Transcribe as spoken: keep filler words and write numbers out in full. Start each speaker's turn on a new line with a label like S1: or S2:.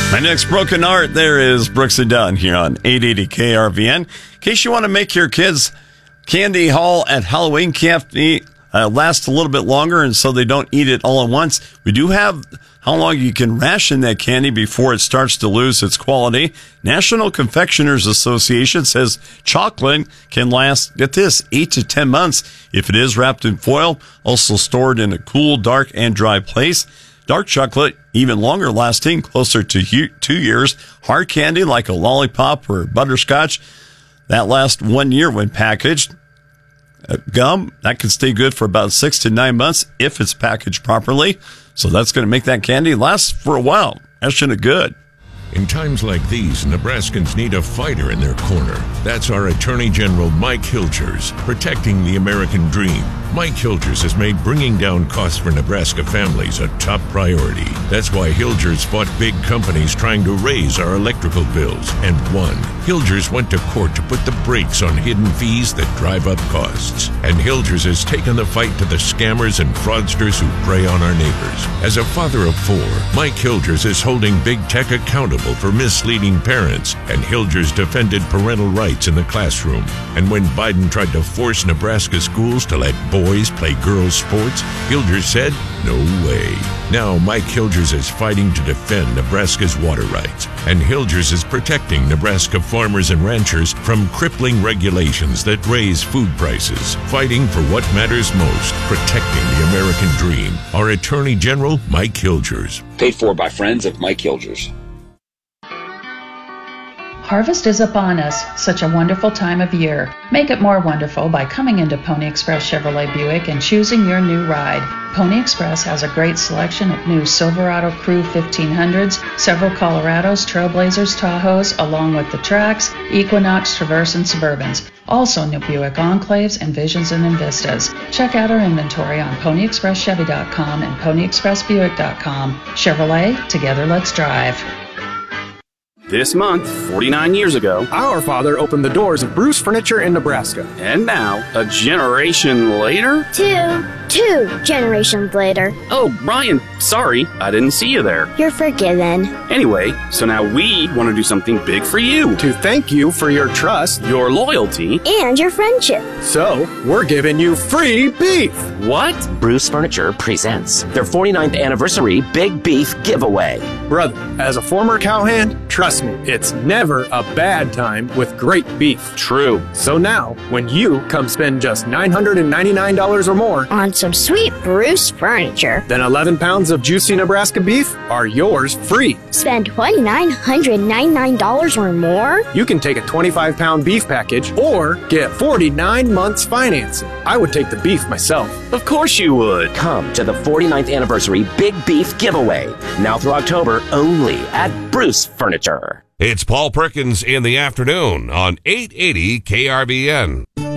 S1: My next broken art there is Brooks and Dunn here on eight eighty K R V N. In case you want to make your kids' candy haul at Halloween camp uh, last a little bit longer and so they don't eat it all at once, we do have how long you can ration that candy before it starts to lose its quality. National Confectioners Association says chocolate can last, get this, eight to ten months if it is wrapped in foil, also stored in a cool, dark, and dry place. Dark chocolate, even longer lasting, closer to two years. Hard candy like a lollipop or butterscotch, that lasts one year when packaged. Uh, gum, that can stay good for about six to nine months if it's packaged properly. So that's going to make that candy last for a while. That's good.
S2: In times like these, Nebraskans need a fighter in their corner. That's our Attorney General Mike Hilgers, protecting the American dream. Mike Hilgers has made bringing down costs for Nebraska families a top priority. That's why Hilgers fought big companies trying to raise our electrical bills and won. Hilgers went to court to put the brakes on hidden fees that drive up costs. And Hilgers has taken the fight to the scammers and fraudsters who prey on our neighbors. As a father of four, Mike Hilgers is holding big tech accountable for misleading parents, and Hilgers defended parental rights in the classroom. And when Biden tried to force Nebraska schools to let boys play girls' sports, Hilgers said, no way. Now Mike Hilgers is fighting to defend Nebraska's water rights, and Hilgers is protecting Nebraska farmers and ranchers from crippling regulations that raise food prices, fighting for what matters most, protecting the American dream. Our Attorney General, Mike Hilgers.
S3: Paid for by friends of Mike Hilgers.
S4: Harvest is upon us, such a wonderful time of year. Make it more wonderful by coming into Pony Express Chevrolet Buick and choosing your new ride. Pony Express has a great selection of new Silverado Crew fifteen hundreds, several Colorados, Trailblazers, Tahoes, along with the Trax, Equinox, Traverse, and Suburbans. Also new Buick Enclaves, Envisions, and Envistas. Check out our inventory on Pony Express Chevy dot com and Pony Express Buick dot com. Chevrolet, together let's drive.
S5: This month, forty-nine years ago,
S6: our father opened the doors of Bruce Furniture in Nebraska.
S5: And now, a generation later?
S7: Two. Two generations later.
S5: Oh, Brian, sorry, I didn't see you there.
S7: You're forgiven.
S5: Anyway, so now we want to do something big for you.
S6: To thank you for your trust,
S5: your loyalty,
S7: and your friendship.
S6: So, we're giving you free beef.
S5: What?
S8: Bruce Furniture presents their forty-ninth anniversary Big Beef Giveaway.
S6: Brother, as a former cowhand, trust me, it's never a bad time with great beef.
S5: True.
S6: So now, when you come spend just nine hundred ninety-nine dollars or more
S7: on some sweet Bruce Furniture,
S6: then eleven pounds of juicy Nebraska beef are yours free.
S7: Spend two thousand nine hundred ninety-nine dollars or more?
S6: You can take a twenty-five pound beef package or get forty-nine months financing. I would take the beef myself.
S5: Of course you would.
S8: Come to the forty-ninth anniversary Big Beef Giveaway, now through October, only at Bruce Furniture.
S9: It's Paul Perkins in the afternoon on eight eighty K R V N.